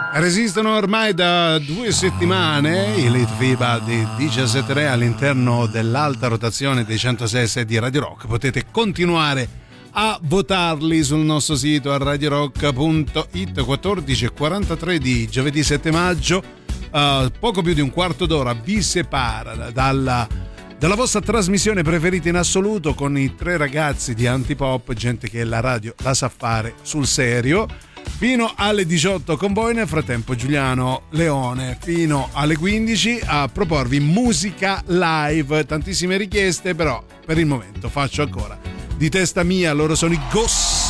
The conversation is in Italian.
Resistono ormai da 2 settimane i Elite FIBA di 17 all'interno dell'alta rotazione dei 106 di Radio Rock. Potete continuare a votarli sul nostro sito a radiorock.it. 14:43 di giovedì 7 maggio. Poco più di un quarto d'ora vi separa dalla vostra trasmissione preferita in assoluto, con i 3 ragazzi di Antipop, gente che la radio la sa fare sul serio. Fino alle 18 con voi, nel frattempo Giuliano Leone fino alle 15 a proporvi musica live. Tantissime richieste, però per il momento faccio ancora di testa mia. Loro sono i Ghost.